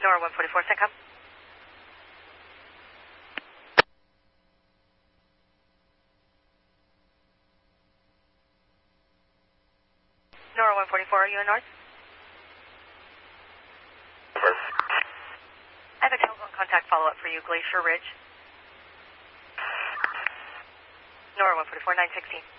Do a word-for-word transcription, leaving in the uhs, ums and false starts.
Nora one forty-four, CENTCOM. Nora one forty-four, are you in North? I have a telephone contact follow-up for you, Glacier Ridge. Nora one forty-four, nine sixteen.